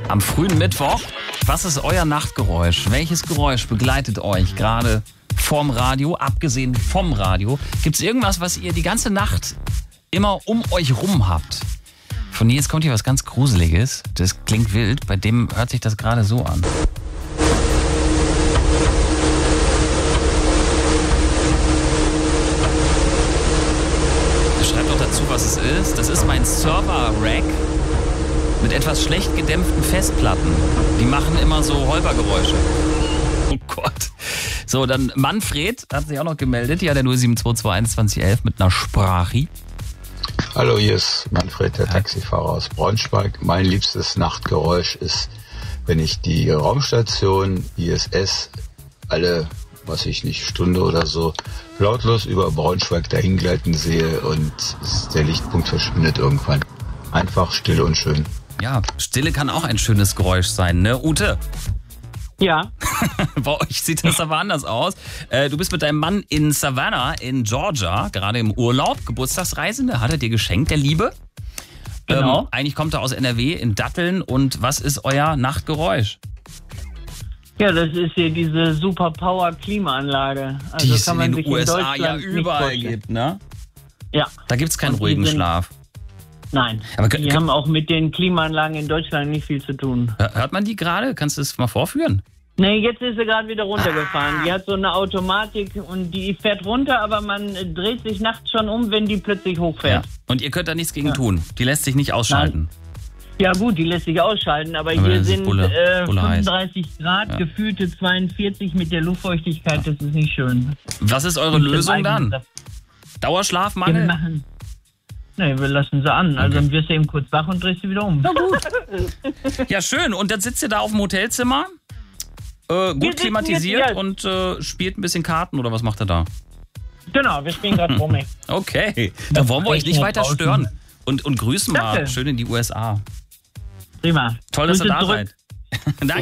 am frühen Mittwoch. Was ist euer Nachtgeräusch? Welches Geräusch begleitet euch gerade vorm Radio, abgesehen vom Radio? Gibt es irgendwas, was ihr die ganze Nacht immer um euch rum habt? Von Nils kommt hier was ganz Gruseliges. Das klingt wild. Bei dem hört sich das gerade so an. Schreibt doch dazu, was es ist. Das ist mein Server-Rack mit etwas schlecht gedämpften Festplatten. Die machen immer so Holpergeräusche. Oh Gott. So, dann Manfred hat sich auch noch gemeldet. Ja, der 07221 2011 mit einer Sprachi. Hallo, hier ist Manfred, der Taxifahrer aus Braunschweig. Mein liebstes Nachtgeräusch ist, wenn ich die Raumstation ISS alle, Stunde oder so, lautlos über Braunschweig dahingleiten sehe und der Lichtpunkt verschwindet irgendwann. Einfach still und schön. Ja, Stille kann auch ein schönes Geräusch sein, ne, Ute? Ja. Bei euch sieht das aber anders aus. Du bist mit deinem Mann in Savannah in Georgia, gerade im Urlaub, Geburtstagsreisende, hat er dir geschenkt, der Liebe. Genau. Eigentlich kommt er aus NRW in Datteln. Und was ist euer Nachtgeräusch? Ja, das ist hier diese Super-Power-Klimaanlage. Also Die es kann man in sich den USA in Deutschland ja nicht überall vorstellen. gibt, ne? Ja. Da gibt's keinen Und die ruhigen sind- Schlaf. Nein, Aber die haben auch mit den Klimaanlagen in Deutschland nicht viel zu tun. Hört man die gerade? Kannst du das mal vorführen? Nee, jetzt ist sie gerade wieder runtergefahren. Die hat so eine Automatik und die fährt runter, aber man dreht sich nachts schon um, wenn die plötzlich hochfährt. Und ihr könnt da nichts gegen tun. Die lässt sich nicht ausschalten. Ja gut, die lässt sich ausschalten, aber Aber hier das ist sind Bulle heiß. 35 Grad, Ja. gefühlte 42 mit der Luftfeuchtigkeit, das ist nicht schön. Was ist eure Und im Lösung dann? eigenen- Wir Dauerschlafmangel? machen. Nee, wir lassen sie an. Also dann wirst du eben kurz wach und drehst sie wieder um. Na gut. Ja, schön. Und dann sitzt ihr da auf dem Hotelzimmer, gut sitzen klimatisiert jetzt und spielt ein bisschen Karten oder was macht ihr da? Genau, wir spielen gerade Promi. Okay, dann wollen wir euch nicht weiter draußen. stören. Und grüßen mal Danke. schön in die USA. Prima. Toll, dass ihr Grüße da zurück. seid. Danke.